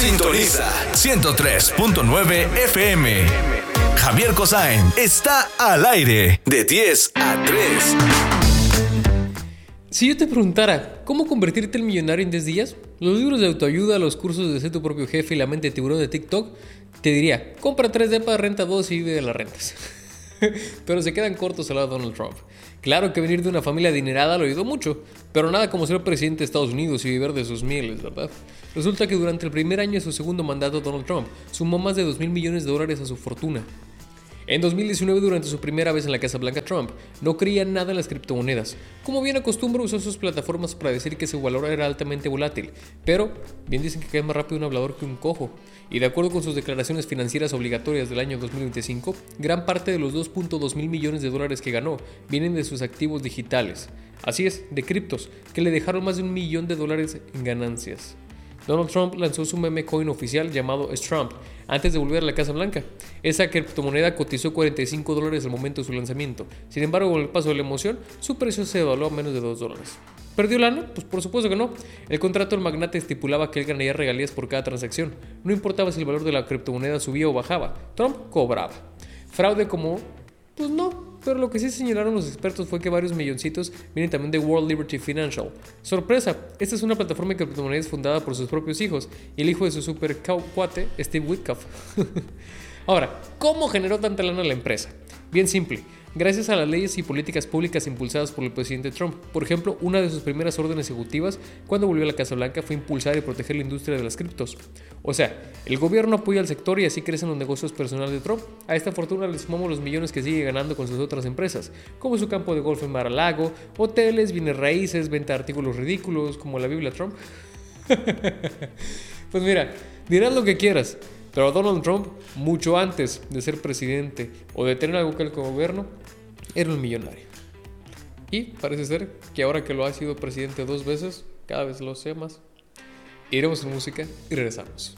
Sintoniza 103.9 FM. Javier Kosain está al aire de 10 a 3. Si yo te preguntara, ¿cómo convertirte en millonario en 10 días? Los libros de autoayuda, los cursos de ser tu propio jefe y la mente de tiburón de TikTok, te diría, compra 3 depas, renta 2 y vive de las rentas. Pero se quedan cortos al lado de Donald Trump. Claro que venir de una familia adinerada lo ayudó mucho, pero nada como ser presidente de Estados Unidos y vivir de sus mieles, ¿verdad? Resulta que durante el primer año de su segundo mandato, Donald Trump sumó más de $2,000 millones a su fortuna. En 2019, durante su primera vez en la Casa Blanca, Trump no creía nada en las criptomonedas. Como bien acostumbra, usó sus plataformas para decir que su valor era altamente volátil. Pero, bien dicen que cae más rápido un hablador que un cojo. Y de acuerdo con sus declaraciones financieras obligatorias del año 2025, gran parte de los $2.2 mil millones que ganó vienen de sus activos digitales. Así es, de criptos, que le dejaron más de $1 millón en ganancias. Donald Trump lanzó su meme coin oficial llamado Strump antes de volver a la Casa Blanca. Esa criptomoneda cotizó $45 al momento de su lanzamiento. Sin embargo, con el paso de la emoción, su precio se devaluó a menos de $2. ¿Perdió lana? Pues por supuesto que no. El contrato del magnate estipulaba que él ganaría regalías por cada transacción. No importaba si el valor de la criptomoneda subía o bajaba. Trump cobraba. Fraude como... pues no. Pero lo que sí señalaron los expertos fue que varios milloncitos vienen también de World Liberty Financial. ¡Sorpresa! Esta es una plataforma de criptomonedas fundada por sus propios hijos y el hijo de su super cuate, Steve Witkoff. Ahora, ¿cómo generó tanta lana la empresa? Bien simple. Gracias a las leyes y políticas públicas impulsadas por el presidente Trump. Por ejemplo, una de sus primeras órdenes ejecutivas cuando volvió a la Casa Blanca fue impulsar y proteger la industria de las criptos. O sea, el gobierno apoya al sector y así crecen los negocios personales de Trump. A esta fortuna le sumamos los millones que sigue ganando con sus otras empresas, como su campo de golf en Mar-a-Lago, hoteles, bienes raíces, venta de artículos ridículos, como la Biblia Trump. Pues mira, dirás lo que quieras, pero Donald Trump, mucho antes de ser presidente o de tener algo que ver con el gobierno, era un millonario. Y parece ser que ahora que lo ha sido presidente 2 veces, cada vez lo sé más. Iremos en música y regresamos.